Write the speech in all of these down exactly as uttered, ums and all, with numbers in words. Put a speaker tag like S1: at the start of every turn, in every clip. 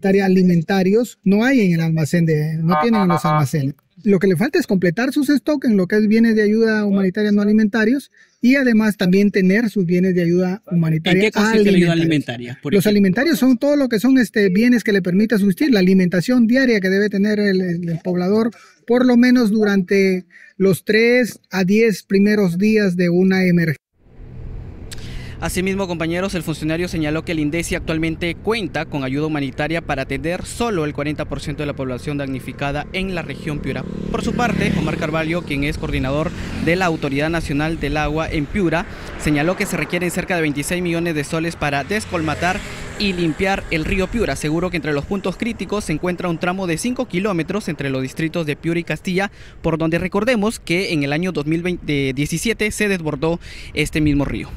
S1: humanitaria alimentarios no hay en el almacén, de, no tienen en los almacenes. Lo que le falta es completar sus stocks en lo que es bienes de ayuda humanitaria no alimentarios y además también tener sus bienes de ayuda humanitaria.
S2: ¿En qué consiste la ayuda alimentaria?
S1: Los ejemplo? alimentarios son todo lo que son este, bienes que le permita subsistir, la alimentación diaria que debe tener el, el, el poblador por lo menos durante los tres a diez primeros días de una emergencia.
S2: Asimismo, compañeros, el funcionario señaló que el INDECI actualmente cuenta con ayuda humanitaria para atender solo el cuarenta por ciento de la población damnificada en la región Piura. Por su parte, Omar Carvalho, quien es coordinador de la Autoridad Nacional del Agua en Piura, señaló que se requieren cerca de veintiséis millones de soles para descolmatar y limpiar el río Piura. Aseguró que entre los puntos críticos se encuentra un tramo de cinco kilómetros entre los distritos de Piura y Castilla, por donde recordemos que en el año dos mil diecisiete se desbordó este mismo río.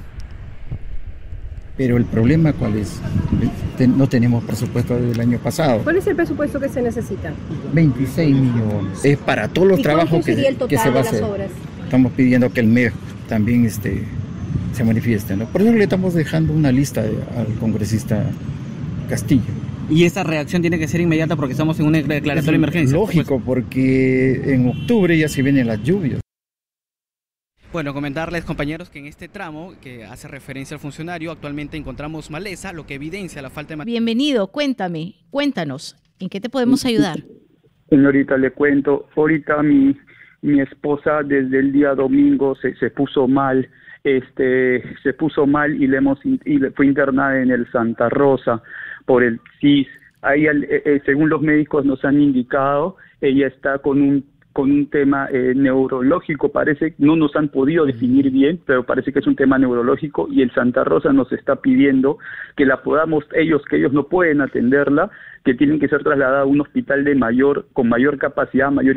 S3: Pero el problema, ¿cuál es? No tenemos presupuesto del año pasado.
S4: ¿Cuál es el presupuesto que se necesita?
S3: veintiséis millones. Es para todos los trabajos que, que se va a hacer. Obras? Estamos pidiendo que el M E F también este, se manifieste, ¿no? Por eso le estamos dejando una lista de, al congresista Castillo.
S2: Y esta reacción tiene que ser inmediata porque estamos en una declaratoria de emergencia.
S3: Lógico, porque en octubre ya se vienen las lluvias.
S2: Bueno, comentarles, compañeros, que en este tramo que hace referencia al funcionario actualmente encontramos maleza, lo que evidencia la falta de...
S5: Bienvenido, cuéntame, cuéntanos, ¿en qué te podemos ayudar?
S6: Señorita, le cuento, ahorita mi, mi esposa desde el día domingo se, se puso mal, este, se puso mal y le hemos y le fue internada en el Santa Rosa por el C I S. Ahí, eh, según los médicos nos han indicado, ella está con un con un tema eh, neurológico, parece, no nos han podido definir bien, pero parece que es un tema neurológico y el Santa Rosa nos está pidiendo que la podamos, ellos, que ellos no pueden atenderla, que tienen que ser trasladada a un hospital de mayor, con mayor capacidad, mayor...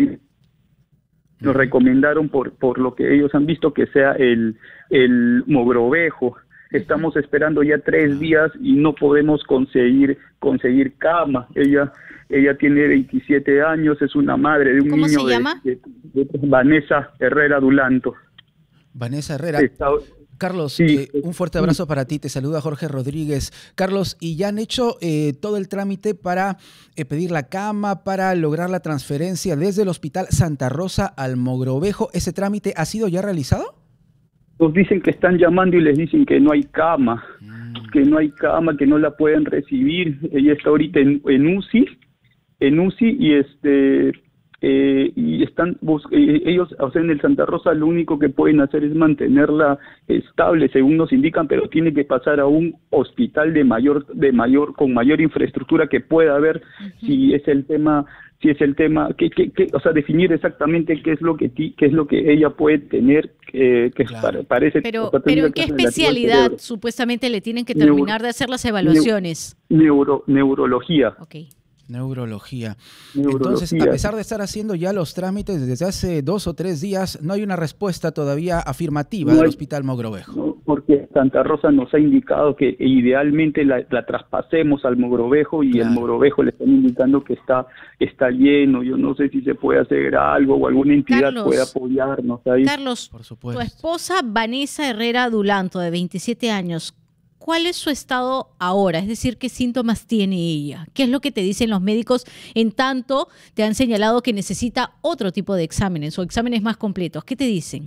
S6: Nos recomendaron por, por lo que ellos han visto que sea el, el Mogrovejo. Estamos esperando ya tres días y no podemos conseguir, conseguir cama. Ella... Ella tiene veintisiete años, es una madre de un
S5: ¿Cómo
S6: niño
S5: se llama?
S6: De, de, de Vanessa Herrera Dulanto.
S7: Vanessa Herrera.
S6: Está,
S7: Carlos,
S6: sí,
S7: eh, un fuerte abrazo para ti, te saluda Jorge Rodríguez. Carlos, ¿y ya han hecho eh, todo el trámite para eh, pedir la cama, para lograr la transferencia desde el Hospital Santa Rosa al Mogrovejo? ¿Ese trámite ha sido ya realizado?
S6: Nos dicen que están llamando y les dicen que no hay cama, mm. que no hay cama, que no la pueden recibir. Ella está ahorita en, en U C I, en U C I y este eh, y están eh, ellos, o sea, en el Santa Rosa lo único que pueden hacer es mantenerla estable, según nos indican, pero tiene que pasar a un hospital de mayor de mayor con mayor infraestructura que pueda haber. Uh-huh. Si es el tema si es el tema que, que, que o sea, definir exactamente qué es lo que ti, qué es lo que ella puede tener, eh, que claro. parece
S5: pero
S6: o sea,
S5: pero en qué especialidad supuestamente le tienen que terminar Neuro, de hacer las evaluaciones.
S6: Neuro, neurología.
S5: Okay.
S7: Neurología.
S6: Neurología.
S7: Entonces, a pesar de estar haciendo ya los trámites desde hace dos o tres días, no hay una respuesta todavía afirmativa no del hay, Hospital Mogrovejo.
S6: No, porque Santa Rosa nos ha indicado que idealmente la, la traspasemos al Mogrovejo y claro. el Mogrovejo le están indicando que está, está lleno. Yo no sé si se puede hacer algo o alguna entidad
S5: Carlos,
S6: puede apoyarnos ahí.
S5: Carlos, por supuesto. Tu esposa Vanessa Herrera Dulanto, de veintisiete años, ¿cuál es su estado ahora? Es decir, ¿qué síntomas tiene ella? ¿Qué es lo que te dicen los médicos en tanto te han señalado que necesita otro tipo de exámenes o exámenes más completos? ¿Qué te dicen?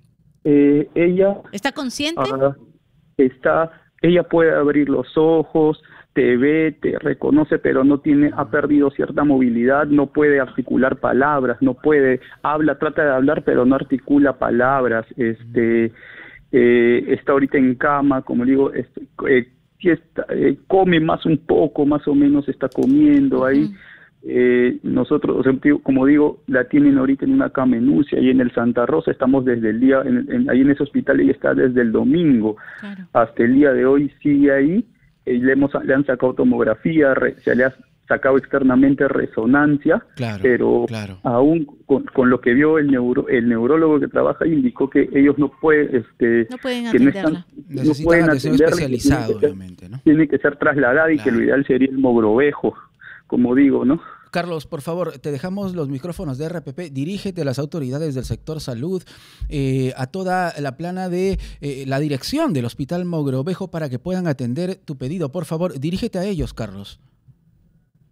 S6: Eh, ella...
S5: ¿Está consciente?
S6: Uh, está, ella puede abrir los ojos, te ve, te reconoce, pero no tiene, ha perdido cierta movilidad, no puede articular palabras, no puede, habla, trata de hablar, pero no articula palabras, este... Eh, está ahorita en cama, como digo, este, eh, está, eh, come más un poco, más o menos está comiendo uh-huh. ahí. Eh, nosotros, o sea, como digo, la tienen ahorita en una cama en U C I, ahí en el Santa Rosa, estamos desde el día, en, en, ahí en ese hospital ella está desde el domingo, claro. hasta el día de hoy sigue ahí, eh, le, hemos, le han sacado tomografía, re, se le ha sacado externamente resonancia,
S7: claro,
S6: pero
S7: claro.
S6: aún con, con lo que vio el neuro, el neurólogo que trabaja indicó que ellos no pueden, este,
S5: no pueden
S6: que
S5: atenderla.
S6: No están,
S7: necesitan
S6: no pueden
S7: atención especializada,
S6: tiene ser,
S7: obviamente, ¿no?
S6: Tiene que ser trasladada y claro. que lo ideal sería el Mogrovejo, como digo, ¿no?
S7: Carlos, por favor, te dejamos los micrófonos de R P P, dirígete a las autoridades del sector salud, eh, a toda la plana de eh, la dirección del Hospital Mogrovejo para que puedan atender tu pedido. Por favor, dirígete a ellos, Carlos.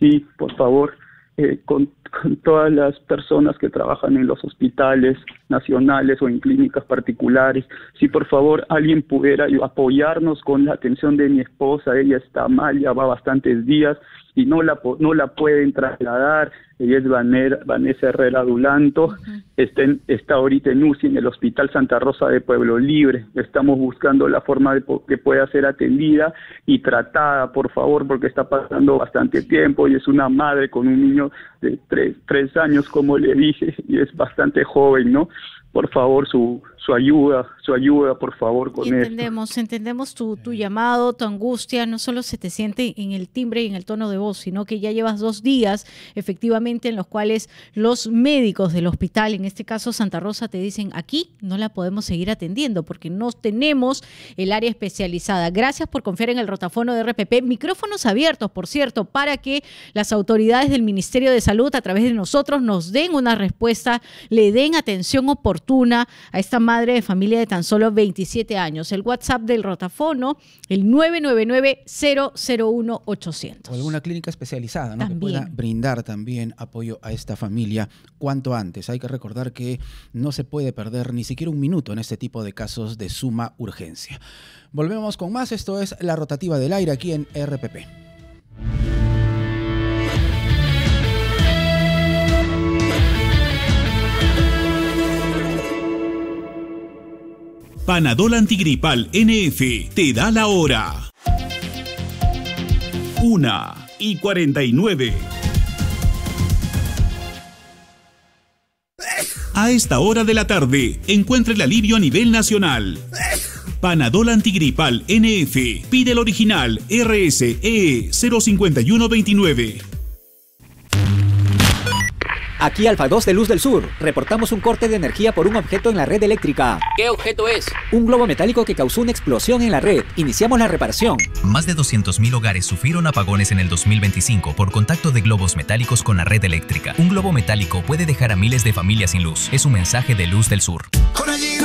S6: sí, por favor, eh, con, con todas las personas que trabajan en los hospitales nacionales o en clínicas particulares, si por favor alguien pudiera apoyarnos con la atención de mi esposa. Ella está mal, ya va bastantes días y no la no la pueden trasladar. Ella es Vanessa, Vanessa Herrera Dulanto, uh-huh. está, en, está ahorita en U C I en el Hospital Santa Rosa de Pueblo Libre. Estamos buscando la forma de que pueda ser atendida y tratada, por favor, porque está pasando bastante tiempo y es una madre con un niño de tres, tres años, como le dije, y es bastante joven, ¿no? Por favor, su, su ayuda, su ayuda, por favor, con esto.
S5: Entendemos, entendemos tu, tu llamado, tu angustia, no solo se te siente en el timbre y en el tono de voz, sino que ya llevas dos días, efectivamente, en los cuales los médicos del hospital, en este caso Santa Rosa, te dicen, aquí no la podemos seguir atendiendo porque no tenemos el área especializada. Gracias por confiar en el rotafono de R P P. Micrófonos abiertos, por cierto, para que las autoridades del Ministerio de Salud, a través de nosotros, nos den una respuesta, le den atención oportuna a esta madre de familia de tan solo veintisiete años. El WhatsApp del rotafono, el nueve nueve nueve, cero cero uno, ochocientos.
S7: O alguna clínica especializada, ¿no?
S5: También.
S7: Que pueda brindar también apoyo a esta familia cuanto antes. Hay que recordar que no se puede perder ni siquiera un minuto en este tipo de casos de suma urgencia. Volvemos con más. Esto es La Rotativa del Aire aquí en R P P.
S8: Panadol Antigripal N F te da la hora. Una y cuarenta y nueve. A esta hora de la tarde, encuentre el alivio a nivel nacional. Panadol Antigripal N F. Pide el original R S E cero cinco uno dos nueve.
S9: Aquí Alfa dos de Luz del Sur. Reportamos un corte de energía por un objeto en la red eléctrica.
S10: ¿Qué objeto es?
S9: Un globo metálico que causó una explosión en la red. Iniciamos la reparación.
S11: Más de doscientos mil hogares sufrieron apagones en el dos mil veinticinco por contacto de globos metálicos con la red eléctrica. Un globo metálico puede dejar a miles de familias sin luz. Es un mensaje de Luz del Sur.